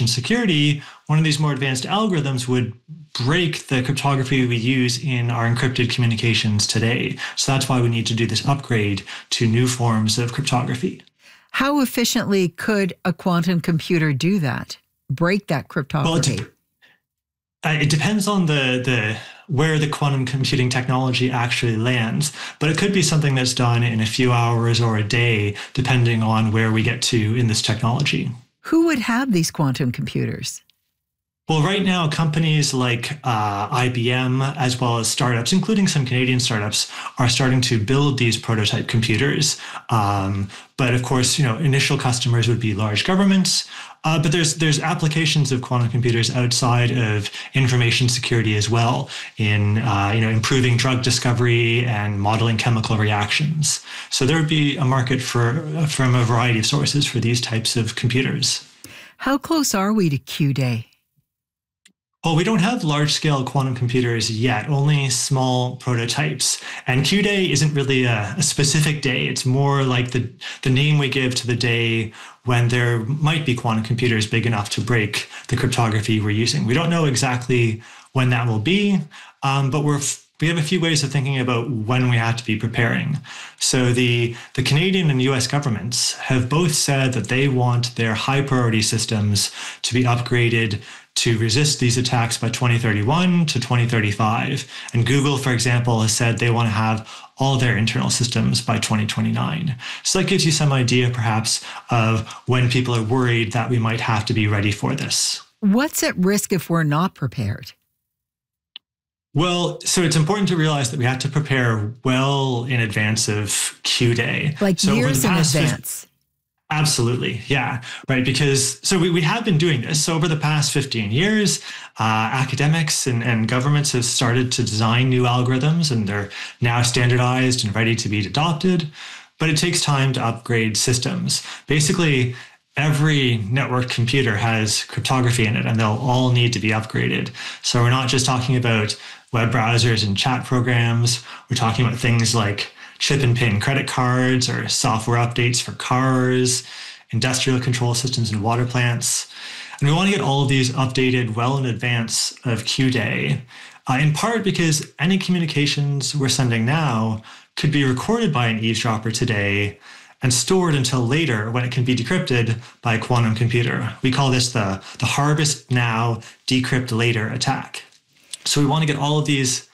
information security, one of these more advanced algorithms would break the cryptography we use in our encrypted communications today. So that's why we need to do this upgrade to new forms of cryptography. How efficiently could a quantum computer do that? Break that cryptography? Well, it depends on the where the quantum computing technology actually lands, but it could be something that's done in a few hours or a day, depending on where we get to in this technology. Who would have these quantum computers? Well, right now, companies like IBM, as well as startups, including some Canadian startups, are starting to build these prototype computers. But of course, initial customers would be large governments. But there's applications of quantum computers outside of information security as well, in improving drug discovery and modeling chemical reactions. So there would be a market from a variety of sources for these types of computers. How close are we to Q-Day? Well, we don't have large-scale quantum computers yet, only small prototypes. And Q-Day isn't really a specific day. It's more like the name we give to the day when there might be quantum computers big enough to break the cryptography we're using. We don't know exactly when that will be, but we have a few ways of thinking about when we have to be preparing. So the Canadian and US governments have both said that they want their high-priority systems to be upgraded to resist these attacks by 2031 to 2035. And Google, for example, has said they want to have all their internal systems by 2029. So that gives you some idea, perhaps, of when people are worried that we might have to be ready for this. What's at risk if we're not prepared? Well, so it's important to realize that we have to prepare well in advance of Q-Day. Like years in advance. Absolutely. Yeah. Right. Because we have been doing this. So over the past 15 years, academics and governments have started to design new algorithms, and they're now standardized and ready to be adopted. But it takes time to upgrade systems. Basically, every network computer has cryptography in it, and they'll all need to be upgraded. So we're not just talking about web browsers and chat programs. We're talking about things like chip and pin credit cards or software updates for cars, industrial control systems and water plants. And we want to get all of these updated well in advance of Q-Day, in part because any communications we're sending now could be recorded by an eavesdropper today and stored until later when it can be decrypted by a quantum computer. We call this the harvest now, decrypt later attack. So we want to get all of these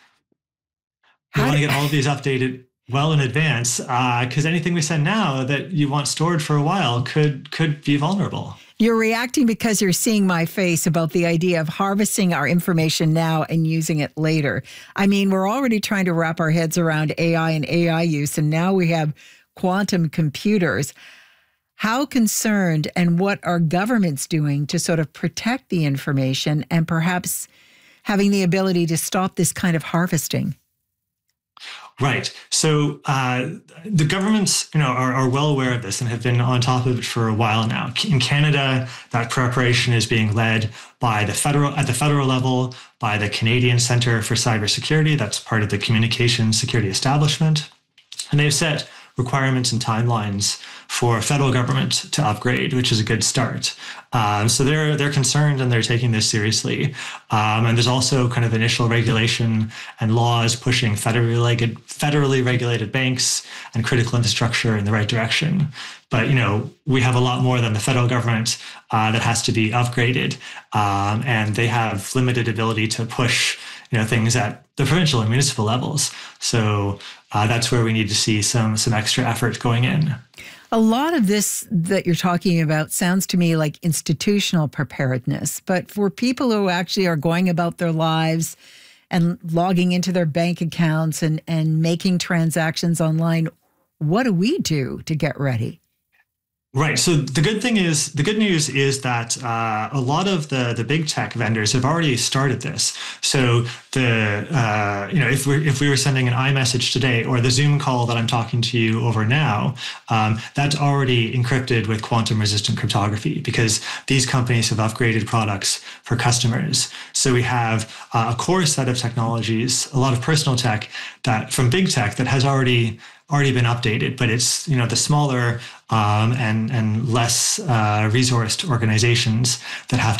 updated well in advance, because anything we send now that you want stored for a while could be vulnerable. You're reacting because you're seeing my face about the idea of harvesting our information now and using it later. I mean, we're already trying to wrap our heads around AI and AI use, and now we have quantum computers. How concerned, and what are governments doing to sort of protect the information and perhaps having the ability to stop this kind of harvesting? Right. So the governments, are well aware of this and have been on top of it for a while now. In Canada, that preparation is being led at the federal level by the Canadian Centre for Cybersecurity. That's part of the Communications Security Establishment. And they've set requirements and timelines for federal government to upgrade, which is a good start. So they're concerned and they're taking this seriously. And there's also kind of initial regulation and laws pushing federally regulated banks and critical infrastructure in the right direction. But, we have a lot more than the federal government that has to be upgraded. And they have limited ability to push, things at the provincial and municipal levels. So that's where we need to see some extra effort going in. A lot of this that you're talking about sounds to me like institutional preparedness, but for people who actually are going about their lives and logging into their bank accounts and making transactions online, what do we do to get ready? Right. So the good news is that a lot of the big tech vendors have already started this. So if we were sending an iMessage today or the Zoom call that I'm talking to you over now, that's already encrypted with quantum resistant cryptography because these companies have upgraded products for customers. So we have a core set of technologies, a lot of personal tech that from big tech that has already been updated, but it's the smaller and less resourced organizations that have